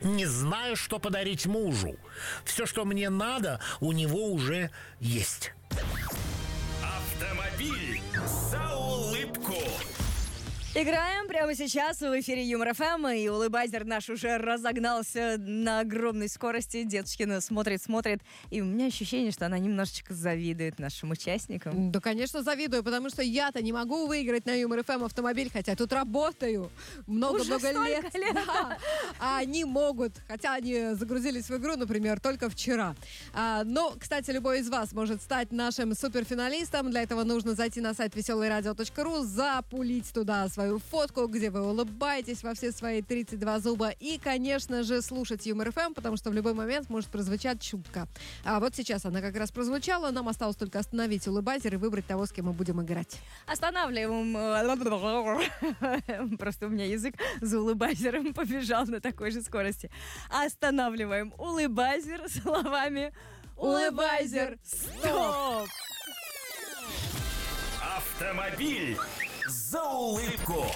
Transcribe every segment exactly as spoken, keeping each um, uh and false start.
Не знаю, что подарить мужу. Все, что мне надо, у него уже есть. Автомобиль за улыбку. Играем прямо сейчас в эфире Юмор ФМ, и улыбайзер наш уже разогнался на огромной скорости. Деточкина смотрит, смотрит, и у меня ощущение, что она немножечко завидует нашим участникам. Да, конечно, завидую, потому что я-то не могу выиграть на Юмор ФМ автомобиль, хотя тут работаю много-много лет. лет. Да. А они могут, хотя они загрузились в игру, например, только вчера. А, но, кстати, любой из вас может стать нашим суперфиналистом. Для этого нужно зайти на сайт веселое радио точка ру, запулить туда свою фотку, где вы улыбаетесь во все свои тридцать два зуба, и, конечно же, слушать Юмор ФМ, потому что в любой момент может прозвучать шутка. А вот сейчас она как раз прозвучала, нам осталось только остановить улыбайзер и выбрать того, с кем мы будем играть. Останавливаем. Просто у меня язык за улыбайзером побежал на такой же скорости. Останавливаем улыбайзер словами «Улыбайзер, стоп!» Автомобиль за улыбку.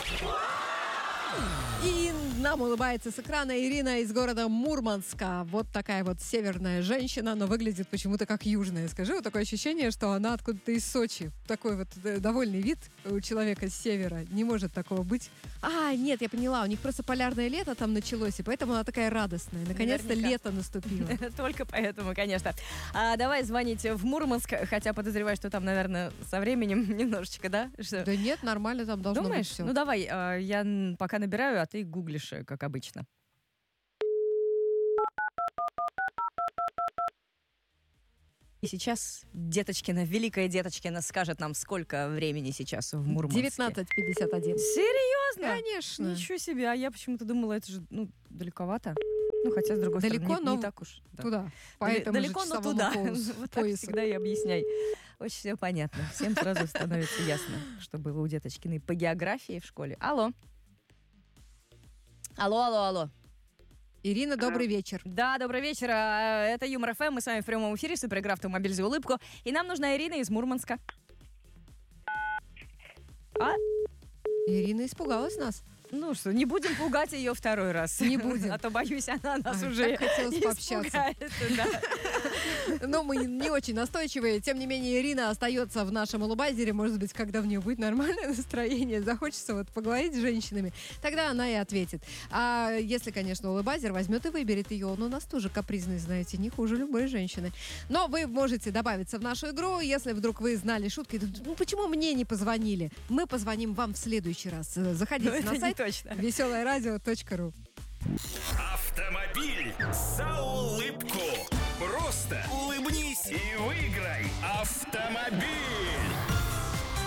И нам улыбается с экрана Ирина из города Мурманска. Вот такая вот северная женщина, но выглядит почему-то как южная. Скажи, вот такое ощущение, что она откуда-то из Сочи. Такой вот довольный вид у человека с севера. Не может такого быть. А, нет, я поняла, у них просто полярное лето там началось, и поэтому она такая радостная. Наконец-то Наверняка. лето наступило. Только поэтому, конечно. А давай звонить в Мурманск, хотя подозреваю, что там, наверное, со временем немножечко, да? Что? Да нет, нормально там должно Думаешь? быть все. Ну давай, а, я пока набираю, а ты гуглишь, как обычно. И сейчас Деточкина, великая Деточкина, скажет нам, сколько времени сейчас в Мурманске. девятнадцать пятьдесят один. Серьезно? Конечно. Ничего себе, а я почему-то думала, это же, ну, далековато. Ну, хотя, с другой Далеко, стороны, не, но не так уж. Да. Туда. Поэтому Далеко, же но часовому туда. поясу- Вот так поясу. всегда и объясняй. Очень все понятно. Всем сразу становится ясно, что было у Деточкиной по географии в школе. Алло. Алло, алло, алло. Ирина, добрый вечер. Да, добрый вечер. А, Это Юмор ФМ. Мы с вами в прямом эфире. Суперигра «Автомобиль за улыбку». И нам нужна Ирина из Мурманска. А? Ирина испугалась нас. Ну что, не будем пугать ее второй раз. Не будем. А то, боюсь, она нас Ай, уже так хотелось пообщаться. испугает, да. Но мы не очень настойчивые. Тем не менее, Ирина остается в нашем улыбайзере. Может быть, когда в нее будет нормальное настроение, захочется вот поговорить с женщинами, тогда она и ответит. А если, конечно, улыбайзер возьмет и выберет ее, он у нас тоже капризный, знаете, не хуже любой женщины. Но вы можете добавиться в нашу игру, если вдруг вы знали шутки. Ну, почему мне не позвонили? Мы позвоним вам в следующий раз. Заходите Ну, это на не сайт точно. веселое радио точка ру. Автомобиль за улыбку. Просто улыбнись и выиграй автомобиль.